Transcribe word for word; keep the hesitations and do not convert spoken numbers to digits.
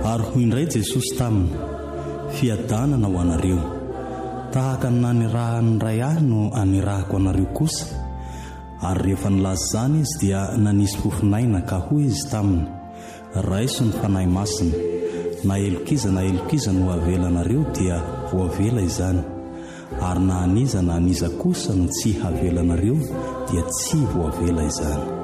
Ary hoy indray Jesosy taminy, fiadanana ho anareo, tahaka ny nanirahany ray ahy no anirahako anareo kosa. Ary rehefa nilaza izany izy dia nanisy fofinaina ka hoy izy taminy, raiso ny fanahy masina, na elokiza na elokiza no havelanareo dia voavela izany, ary na aniza na aniza kosa no tsy havelanareo dia tsy voavela izany.